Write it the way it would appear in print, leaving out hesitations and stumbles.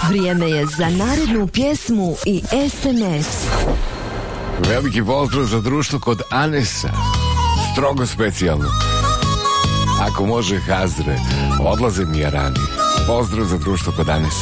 Vrijeme je za narednu pjesmu i SMS. Veliki pozdrav za društvo kod Anesa. Strogo specijalno. Ako može Hazre, odlaze mi Jarani. Pozdrav za društvo kod Anesa.